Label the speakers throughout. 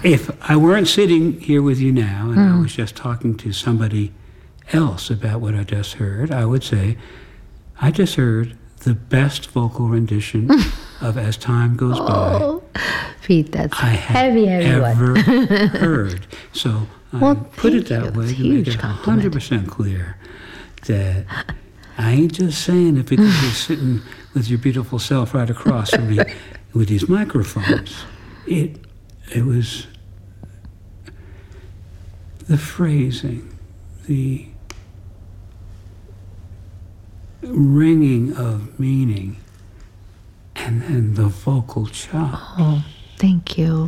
Speaker 1: If I weren't sitting here with you now and I was just talking to somebody else about what I just heard, I would say, I just heard the best vocal rendition of As Time Goes By
Speaker 2: Pete, that's
Speaker 1: I have
Speaker 2: heavy
Speaker 1: ever
Speaker 2: one.
Speaker 1: heard. So
Speaker 2: Well,
Speaker 1: put it
Speaker 2: thank
Speaker 1: that
Speaker 2: you.
Speaker 1: way
Speaker 2: It's
Speaker 1: to make
Speaker 2: huge
Speaker 1: it
Speaker 2: compliment.
Speaker 1: 100% clear that I ain't just saying it because you're sitting with your beautiful self right across from me with these microphones. It was the phrasing, the ringing of meaning, and then the vocal chop.
Speaker 2: Oh, thank you.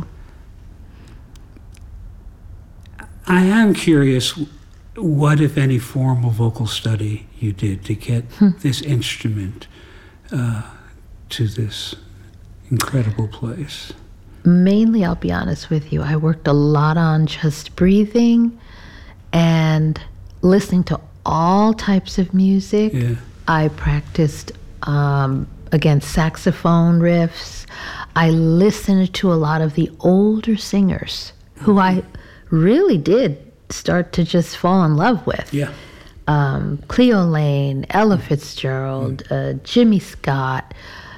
Speaker 1: I am curious what, if any, formal vocal study you did to get this instrument to this incredible place.
Speaker 2: Mainly, I'll be honest with you, I worked a lot on just breathing and listening to all types of music.
Speaker 1: Yeah.
Speaker 2: I practiced, again, saxophone riffs. I listened to a lot of the older singers who I really did start to just fall in love with.
Speaker 1: Yeah.
Speaker 2: Cleo Lane, Ella Fitzgerald, Jimmy Scott.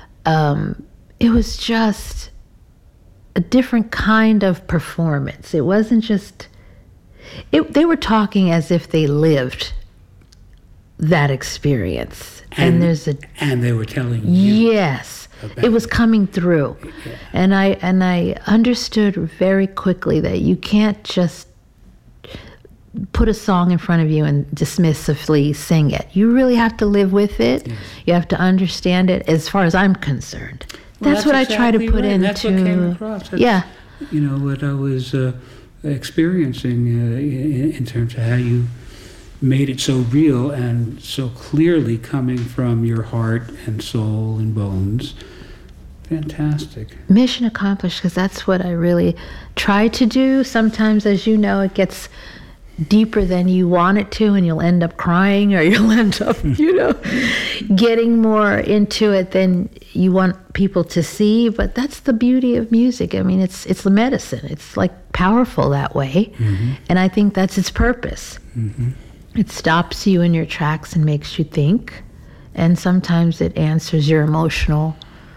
Speaker 2: It was just a different kind of performance. It wasn't just... they were talking as if they lived that experience. And there's a...
Speaker 1: And they were telling you.
Speaker 2: Yes. It was coming through.
Speaker 1: Yeah.
Speaker 2: And I understood very quickly that you can't just put a song in front of you and dismissively sing it. You really have to live with it. Yes. You have to understand it, as far as I'm concerned.
Speaker 1: Well,
Speaker 2: that's what I try to put
Speaker 1: right.
Speaker 2: into...
Speaker 1: That's what came across. That's, you know, what I was experiencing in terms of how you made it so real and so clearly coming from your heart and soul and bones. Fantastic.
Speaker 2: Mission accomplished, because that's what I really try to do. Sometimes, as you know, it gets deeper than you want it to, and you'll end up crying, or you'll end up, getting more into it than you want people to see. But that's the beauty of music. I mean, it's the medicine. It's like powerful that way. Mm-hmm. And I think that's its purpose. Mm-hmm. It stops you in your tracks and makes you think. And sometimes it answers your emotional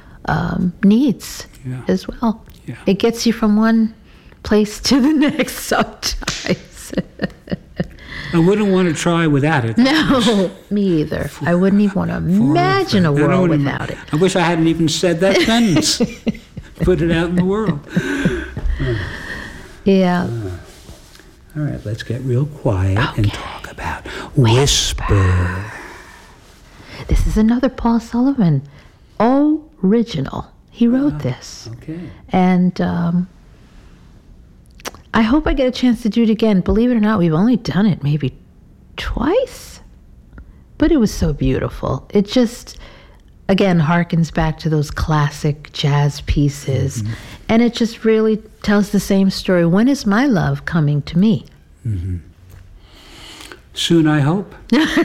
Speaker 2: needs as well. Yeah. It gets you from one place to the next sometimes.
Speaker 1: I wouldn't want to try without it.
Speaker 2: No, me either. I wouldn't even want to imagine a world without it.
Speaker 1: I wish I hadn't even said that sentence. Put it out in the world.
Speaker 2: Yeah.
Speaker 1: All right, let's get real quiet and talk about Whisper.
Speaker 2: This is another Paul Sullivan original. He wrote this.
Speaker 1: Okay.
Speaker 2: And I hope I get a chance to do it again. Believe it or not, we've only done it maybe twice. But it was so beautiful. It just, again, harkens back to those classic jazz pieces. Mm-hmm. And it just really tells the same story. When is my love coming to me?
Speaker 1: Mm-hmm. Soon, I hope.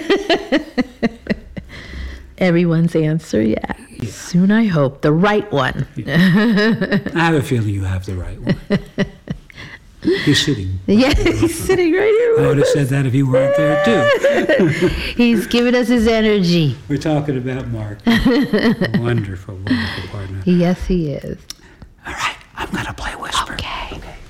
Speaker 2: Everyone's answer, yeah. Soon, I hope. The right one.
Speaker 1: Yeah. I have a feeling you have the right one. He's sitting.
Speaker 2: Yeah, he's sitting right here.
Speaker 1: I would have said that if you weren't there, too.
Speaker 2: He's giving us his energy.
Speaker 1: We're talking about Mark. Wonderful, wonderful partner.
Speaker 2: Yes, he is.